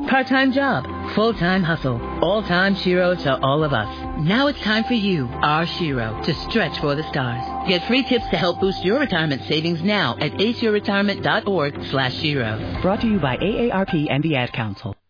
Part-time job, full-time hustle, all-time Shiro to all of us. Now it's time for you, our Shiro, to stretch for the stars. Get free tips to help boost your retirement savings now at aceyourretirement.org/Shiro. Brought to you by AARP and the Ad Council.